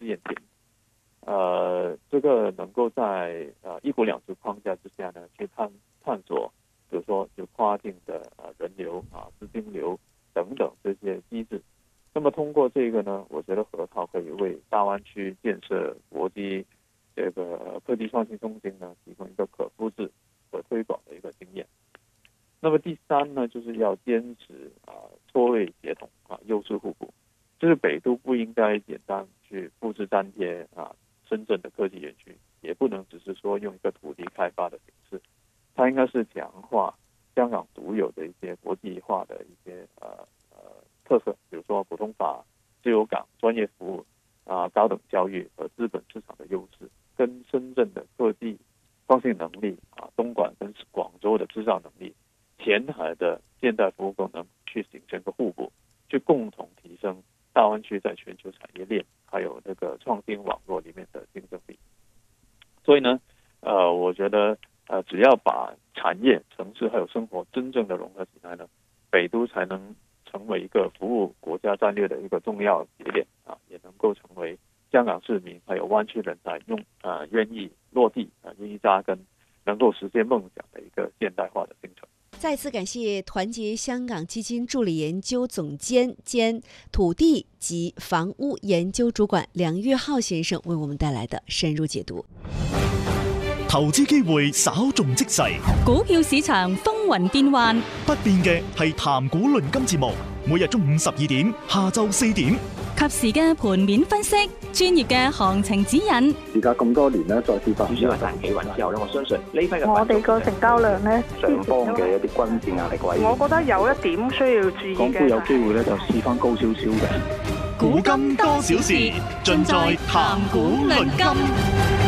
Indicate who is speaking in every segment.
Speaker 1: 愿景。这个能够在一国两制框架之下呢，去探索，比如说有跨境的人流资金流等等这些机制。那么通过这个呢，我觉得核桃可以为大湾区建设国际这个科技创新中心呢，提供一个可复制、可推广的一个经验。那么第三呢，就是要坚持错位协同优势互补，就是北都不应该简单去复制粘贴深圳的科技园区，也不能只是说用一个土地开发的形式，它应该是强化香港独有的一些国际化的一些特色，比如说普通法、自由港、专业服务高等教育和资本市场的优势，跟深圳的科技创新能力东莞跟广州的制造能力、前海的现代服务功能去形成一个互补，去共同提升大湾区在全球产业链还有这个创新网络里面的竞争力。所以呢，我觉得只要把产业、城市还有生活真正的融合起来呢，北都才能成为一个服务国家战略的一个重要节点也能够成为香港市民还有湾区人才愿意落地愿意扎根，能够实现梦想的一个现代化的新城。
Speaker 2: 再次感谢团结香港基金助理研究总监兼土地及房屋研究主管梁岳浩先生为我们带来的深入解读。
Speaker 3: 投資機會稍縱即逝，
Speaker 4: 股票市場風雲變幻，
Speaker 3: 不變嘅係談股論金節目，每日中午12點、下晝4點，
Speaker 4: 及時嘅盤面分析，專業嘅行情指引。
Speaker 5: 而家咁多年咧，再次發展
Speaker 6: 主要係企穩之後咧，我相信呢批嘅
Speaker 7: 我哋個成交量咧，
Speaker 5: 上方嘅一啲均線壓力位，
Speaker 7: 我覺得有一點需要注意嘅。
Speaker 5: 港股有機會咧就試翻高少少嘅。
Speaker 3: 古今多少事，盡在談股論金。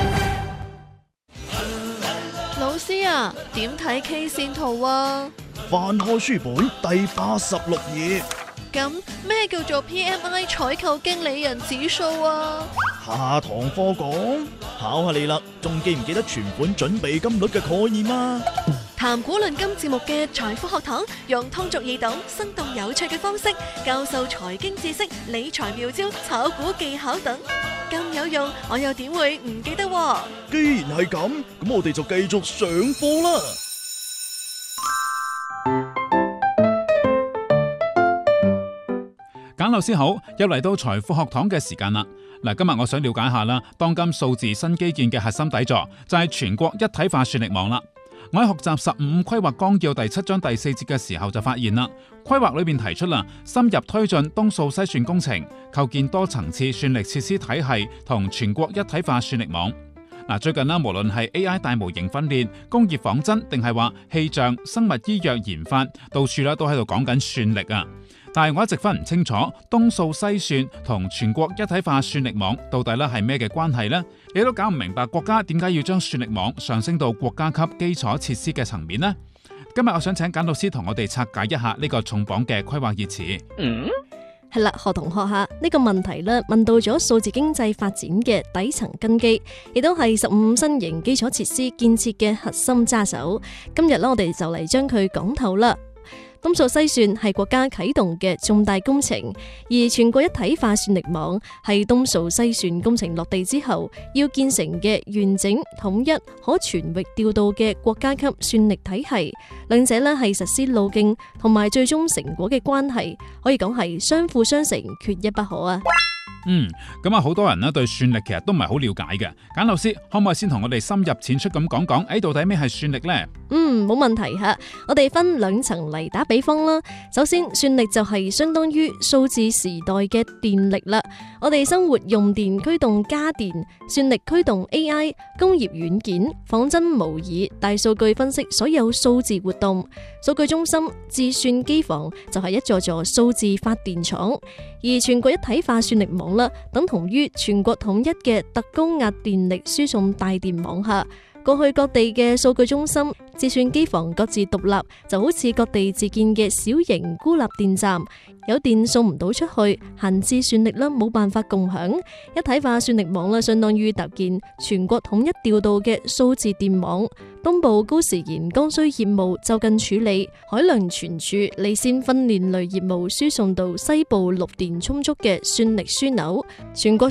Speaker 8: 老師啊，點睇 K 線圖啊？
Speaker 3: 翻開書本第86頁。
Speaker 8: 咁咩叫做 PMI 採購經理人指數啊？
Speaker 3: 下堂課講，考下你啦，仲記唔記得存款準備金率嘅概念啊？
Speaker 8: 談股論金節目嘅財富學堂，用通俗易懂、生動有趣嘅方式教授財經知識、理財妙招、炒股技巧等，咁有用，我又點會唔記得喎？
Speaker 3: 既然係咁，咁我哋就繼續上課啦。
Speaker 9: 簡老師好，又嚟到財富學堂嘅時間啦。嗱，今日我想了解下啦，當今數字新基建嘅核心底座就係全國一體化算力網啦。我喺學習15規劃綱要第7章第4節嘅時候就發現啦，規劃裏邊提出啦，深入推進東數西算工程，構建多層次算力設施體系同全國一體化算力網。嗱，最近啦，無論係 AI 大模型訓練、工業仿真，定係話氣象、生物醫藥研發，到處啦都喺度講緊算力啊。但係我一直分唔清楚東數西算同全國一體化算力網到底咧係咩嘅關係呢？你都搞唔明白國家點解要將算力網上升到國家級基礎設施嘅層面呢？今日我想請簡老師同我哋拆解一下呢個重磅嘅規劃熱詞。
Speaker 10: 係啦，學同學下呢個問題咧，問到咗數字經濟發展嘅底層根基，亦都係15新型基礎設施建設嘅核心揸手。今日咧，我哋就嚟將佢講透啦。東數西算係國家啟動嘅重大工程，而全國一體化算力網係東數西算工程落地之後要建成嘅完整、統一、可全域調度嘅國家級算力體系。兩者呢係實施路徑同埋最終成果嘅關係，可以講係相輔相成，缺一不可啊！
Speaker 9: 咁啊，好多人呢對算力其實都唔係好了解嘅。簡老師可唔可以先同我哋深入淺出咁講講，到底咩係算力呢？
Speaker 10: 冇問題吓。我哋分兩層嚟打比方啦。首先，算力就係相當於數字時代嘅電力啦。我哋生活用電驅動家電，算力驅動 AI、工業軟件、仿真模擬、大數據分析所有數字活動。數據中心、計算機房就係一座座數字發電廠。而全國一體化算力網啦，等同於全國統一嘅特高壓電力輸送大電網下。過去各地嘅數據中心、計算機房各自獨立，就好似各地自建嘅小型孤立電站，有電送唔到出去，閒置算力啦冇辦法共享。一體化算力網啦，相當於搭建全國統一調度嘅數字電網。東部高時延剛需業務就近處理，海量存儲、離線訓練類業務輸送到西部綠電充足嘅算力樞紐。全國